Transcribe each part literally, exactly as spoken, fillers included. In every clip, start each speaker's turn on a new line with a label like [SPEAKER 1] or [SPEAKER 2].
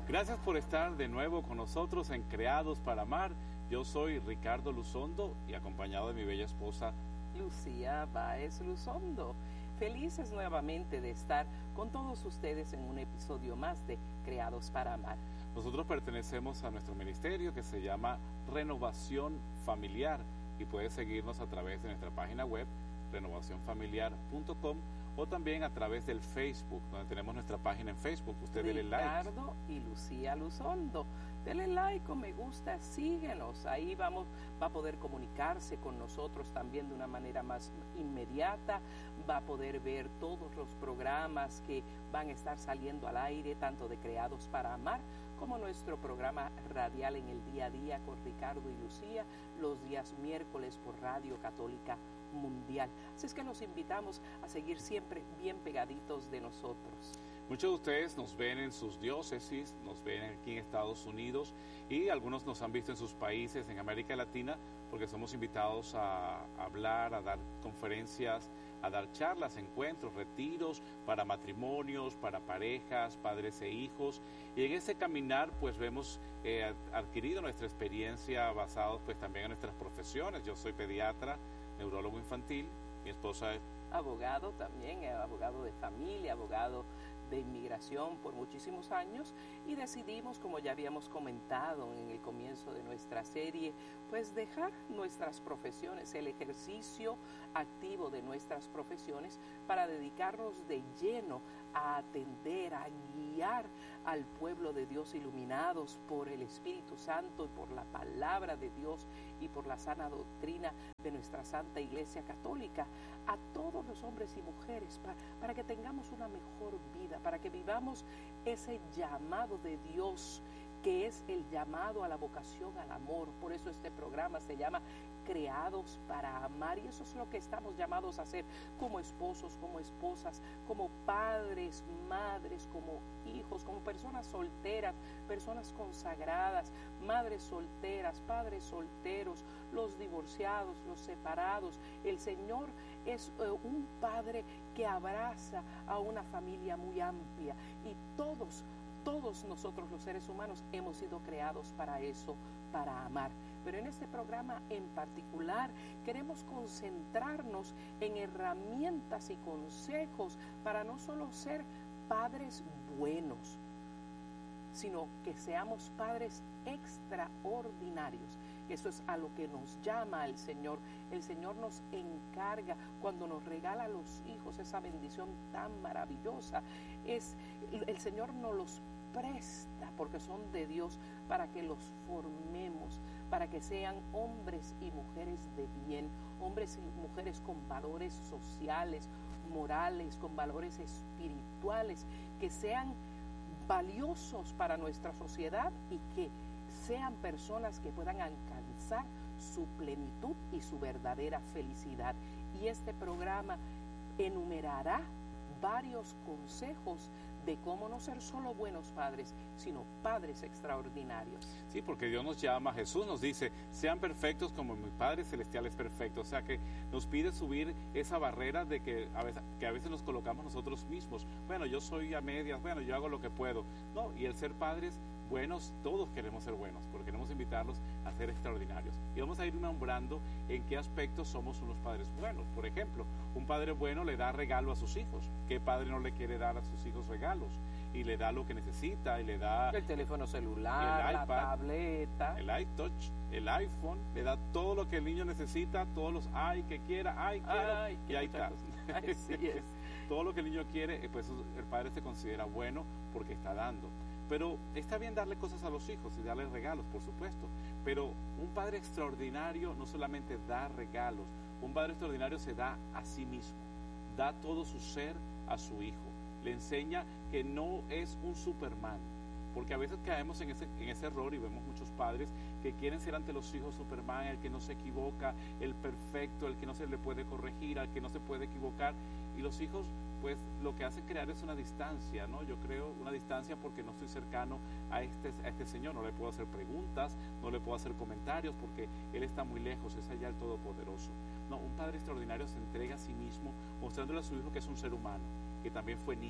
[SPEAKER 1] Gracias por estar de nuevo con nosotros en Creados para Amar. Yo soy Ricardo Luzondo y acompañado de mi bella esposa
[SPEAKER 2] Lucía Báez Luzondo. Felices nuevamente de estar con todos ustedes en un episodio más de Creados para Amar.
[SPEAKER 1] Nosotros pertenecemos a nuestro ministerio que se llama Renovación Familiar y puedes seguirnos a través de nuestra página web renovación familiar punto com o también a través del Facebook, donde tenemos nuestra página en Facebook. Usted dele like.
[SPEAKER 2] Ricardo y Lucía Luzondo. Dele like o me gusta, síguenos. Ahí vamos, va a poder comunicarse con nosotros también de una manera más inmediata. Va a poder ver todos los programas que van a estar saliendo al aire, tanto de Creados para Amar, como nuestro programa radial en el día a día con Ricardo y Lucía, los días miércoles por Radio Católica Mundial. Así es que los invitamos a seguir siempre bien pegaditos de nosotros.
[SPEAKER 1] Muchos de ustedes nos ven en sus diócesis, nos ven aquí en Estados Unidos y algunos nos han visto en sus países en América Latina porque somos invitados a hablar, a dar conferencias, a dar charlas, encuentros, retiros para matrimonios, para parejas, padres e hijos. Y en ese caminar pues vemos eh, adquirido nuestra experiencia basados pues también en nuestras profesiones. Yo soy pediatra, neurólogo infantil, mi esposa es
[SPEAKER 2] abogado también, abogado de familia, abogado de inmigración por muchísimos años, y decidimos, como ya habíamos comentado en el comienzo de nuestra serie, pues dejar nuestras profesiones, el ejercicio activo de nuestras profesiones, para dedicarnos de lleno a atender, a guiar al pueblo de Dios iluminados por el Espíritu Santo y por la palabra de Dios y por la sana doctrina de nuestra Santa Iglesia Católica, a todos los hombres y mujeres para, para que tengamos una mejor vida, para que vivamos ese llamado de Dios que es el llamado a la vocación al amor. Por eso este programa se llama Creados para Amar, y eso es lo que estamos llamados a hacer como esposos, como esposas, como padres, madres, como hijos, como personas solteras, personas consagradas, madres solteras, padres solteros, los divorciados, los separados. El Señor es eh, un Padre que abraza a una familia muy amplia, y todos Todos nosotros los seres humanos hemos sido creados para eso, para amar. Pero en este programa en particular queremos concentrarnos en herramientas y consejos para no solo ser padres buenos, sino que seamos padres extraordinarios. Eso es a lo que nos llama el Señor. El Señor nos encarga cuando nos regala a los hijos esa bendición tan maravillosa. Es, el Señor nos los presta porque son de Dios, para que los formemos, para que sean hombres y mujeres de bien, hombres y mujeres con valores sociales, morales, con valores espirituales, que sean valiosos para nuestra sociedad y que sean personas que puedan alcanzar su plenitud y su verdadera felicidad. Y este programa enumerará varios consejos de cómo no ser solo buenos padres, sino padres extraordinarios.
[SPEAKER 1] Sí, porque Dios nos llama, Jesús nos dice, sean perfectos como mi Padre Celestial es perfecto. O sea que nos pide subir esa barrera de que a veces, que a veces nos colocamos nosotros mismos. Bueno, yo soy a medias, bueno, yo hago lo que puedo. No, y el ser padres buenos, todos queremos ser buenos, porque queremos invitarlos a ser extraordinarios. Y vamos a ir nombrando en qué aspectos somos unos padres buenos. Por ejemplo, un padre bueno le da regalo a sus hijos. ¿Qué padre no le quiere dar a sus hijos regalos? Y le da lo que necesita, y le da
[SPEAKER 2] el teléfono celular, el iPad, la tableta,
[SPEAKER 1] el iTouch, el iPhone, le da todo lo que el niño necesita, todos los ay que quiera, ay quiero, ay, y ahí está.
[SPEAKER 2] Así es.
[SPEAKER 1] Todo lo que el niño quiere, pues el padre se considera bueno porque está dando. Pero está bien darle cosas a los hijos y darles regalos, por supuesto. Pero un padre extraordinario no solamente da regalos, un padre extraordinario se da a sí mismo, da todo su ser a su hijo. Le enseña que no es un Superman, porque a veces caemos en ese, en ese error y vemos muchos padres que quieren ser ante los hijos Superman, el que no se equivoca, el perfecto, el que no se le puede corregir, al que no se puede equivocar, y los hijos pues lo que hacen crear es una distancia, ¿no? Yo creo una distancia porque no estoy cercano a este, a este Señor, no le puedo hacer preguntas, no le puedo hacer comentarios porque Él está muy lejos, es allá el Todopoderoso. No, un padre extraordinario se entrega a sí mismo, mostrándole a su hijo que es un ser humano, que también fue niño,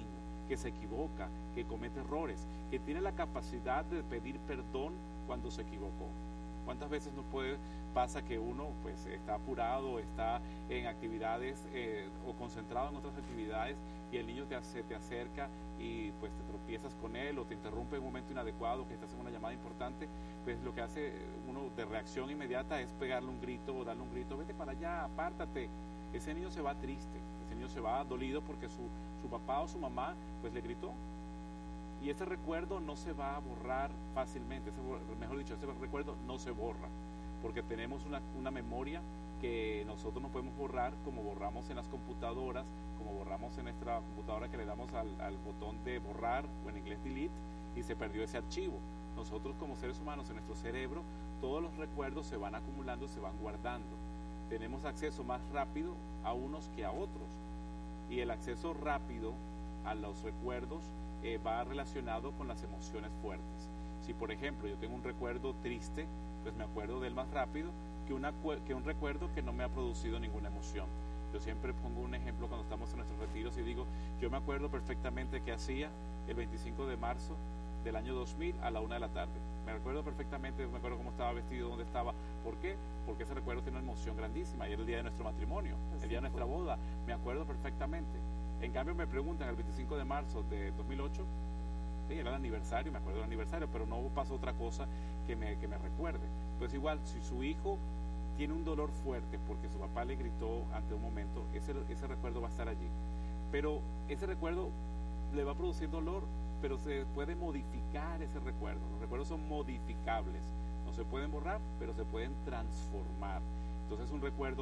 [SPEAKER 1] que se equivoca, que comete errores, que tiene la capacidad de pedir perdón cuando se equivocó. ¿Cuántas veces nos puede, pasa que uno pues está apurado, está en actividades eh, o concentrado en otras actividades y el niño te, hace, te acerca y pues te tropiezas con él o te interrumpe en un momento inadecuado, que estás en una llamada importante? Pues lo que hace uno de reacción inmediata es pegarle un grito o darle un grito, vete para allá, apártate. Ese niño se va triste, ese niño se va dolido porque su, su papá o su mamá pues le gritó. Y ese recuerdo no se va a borrar fácilmente, ese, mejor dicho, ese recuerdo no se borra, porque tenemos una, una memoria que nosotros no podemos borrar, como borramos en las computadoras, como borramos en nuestra computadora que le damos al, al botón de borrar, o en inglés delete, y se perdió ese archivo. Nosotros como seres humanos en nuestro cerebro, todos los recuerdos se van acumulando, se van guardando. Tenemos acceso más rápido a unos que a otros, y el acceso rápido a los recuerdos Eh, va relacionado con las emociones fuertes. Si por ejemplo yo tengo un recuerdo triste, pues me acuerdo de él más rápido que, una, que un recuerdo que no me ha producido ninguna emoción. Yo siempre pongo un ejemplo cuando estamos en nuestros retiros y digo, yo me acuerdo perfectamente qué hacía el veinticinco de marzo del año dos mil a la una de la tarde. Me recuerdo perfectamente, me acuerdo cómo estaba vestido, dónde estaba. ¿Por qué? Porque ese recuerdo tiene una emoción grandísima. Y era el día de nuestro matrimonio, el día de nuestra boda. Me acuerdo perfectamente. En cambio me preguntan el veinticinco de marzo de dos mil ocho, sí, era el aniversario, me acuerdo del aniversario, pero no pasó otra cosa que me, que me recuerde. Pues igual, si su hijo tiene un dolor fuerte porque su papá le gritó ante un momento, ese, ese recuerdo va a estar allí. Pero ese recuerdo le va a producir dolor, pero se puede modificar ese recuerdo. Los recuerdos son modificables, no se pueden borrar, pero se pueden transformar. Entonces un recuerdo